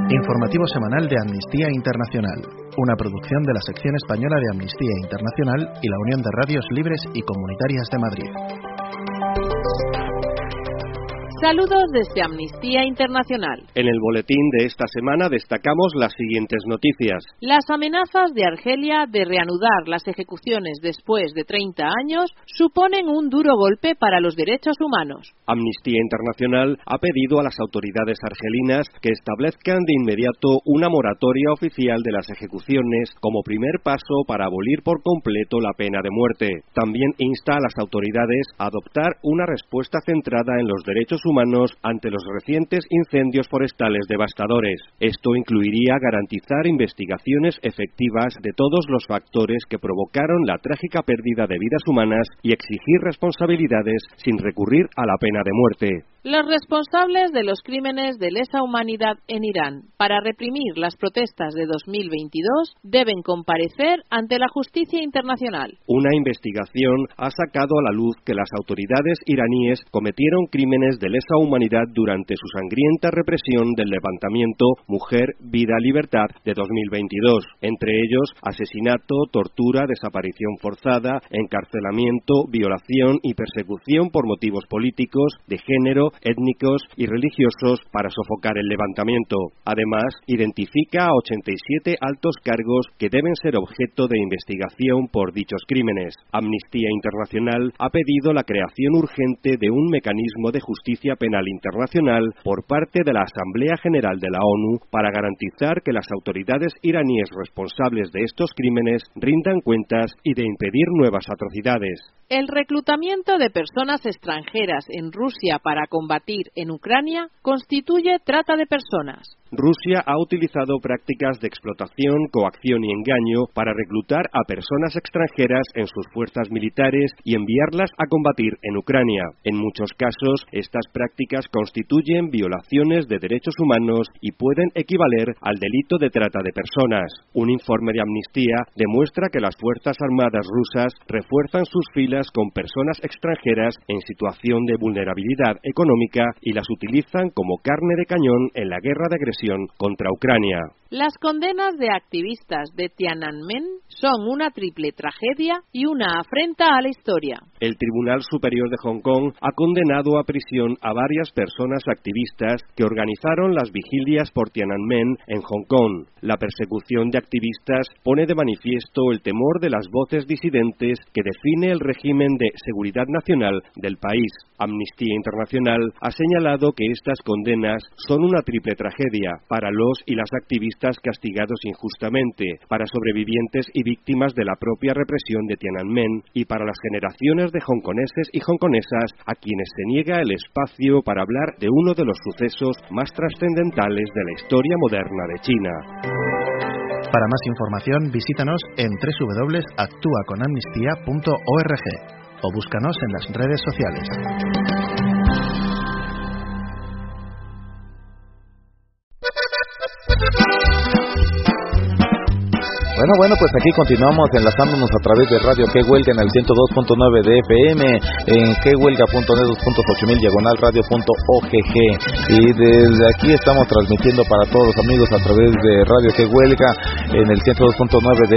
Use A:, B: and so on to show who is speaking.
A: Informativo semanal de Amnistía Internacional, una producción de la sección española de Amnistía Internacional y la Unión de Radios Libres y Comunitarias de Madrid.
B: Saludos desde Amnistía Internacional.
C: En el boletín de esta semana destacamos las siguientes noticias.
B: Las amenazas de Argelia de reanudar las ejecuciones después de 30 años suponen un duro golpe para los derechos humanos.
C: Amnistía Internacional ha pedido a las autoridades argelinas que establezcan de inmediato una moratoria oficial de las ejecuciones como primer paso para abolir por completo la pena de muerte. También insta a las autoridades a adoptar una respuesta centrada en los derechos humanos ante los recientes incendios forestales devastadores. Esto incluiría garantizar investigaciones efectivas de todos los factores que provocaron la trágica pérdida de vidas humanas y exigir responsabilidades sin recurrir a la pena de muerte.
B: Los responsables de los crímenes de lesa humanidad en Irán para reprimir las protestas de 2022 deben comparecer ante la justicia internacional.
C: Una investigación ha sacado a la luz que las autoridades iraníes cometieron crímenes de lesa humanidad durante su sangrienta represión del levantamiento Mujer, Vida, Libertad de 2022. Entre ellos, asesinato, tortura, desaparición forzada, encarcelamiento, violación y persecución por motivos políticos, de género, étnicos y religiosos para sofocar el levantamiento. Además, identifica a 87 altos cargos que deben ser objeto de investigación por dichos crímenes. Amnistía Internacional ha pedido la creación urgente de un mecanismo de justicia penal internacional por parte de la Asamblea General de la ONU para garantizar que las autoridades iraníes responsables de estos crímenes rindan cuentas y de impedir nuevas atrocidades.
B: El reclutamiento de personas extranjeras en Rusia para combatir en Ucrania constituye trata de personas.
C: Rusia ha utilizado prácticas de explotación, coacción y engaño para reclutar a personas extranjeras en sus fuerzas militares y enviarlas a combatir en Ucrania. En muchos casos, estas prácticas constituyen violaciones de derechos humanos y pueden equivaler al delito de trata de personas. Un informe de Amnistía demuestra que las Fuerzas Armadas rusas refuerzan sus filas con personas extranjeras en situación de vulnerabilidad económica y las utilizan como carne de cañón en la guerra de agresión contra Ucrania.
B: Las condenas de activistas de Tiananmen son una triple tragedia y una afrenta a la historia.
C: El Tribunal Superior de Hong Kong ha condenado a prisión a varias personas activistas que organizaron las vigilias por Tiananmen en Hong Kong. La persecución de activistas pone de manifiesto el temor de las voces disidentes que define el régimen de seguridad nacional del país. Amnistía Internacional ha señalado que estas condenas son una triple tragedia para los y las activistas castigados injustamente, para sobrevivientes y víctimas de la propia represión de Tiananmen y para las generaciones de hongkoneses y hongkonesas a quienes se niega el espacio para hablar de uno de los sucesos más trascendentales de la historia moderna de China.
A: Para más información, visítanos en www.actuaconamnistía.org o búscanos en las redes sociales.
D: Bueno, pues aquí continuamos enlazándonos a través de Radio Que Huelga en el 102.9 de FM, en quehuelga.net/8000 /radio.ogg, y desde aquí estamos transmitiendo para todos los amigos a través de Radio Que Huelga en el 102.9 de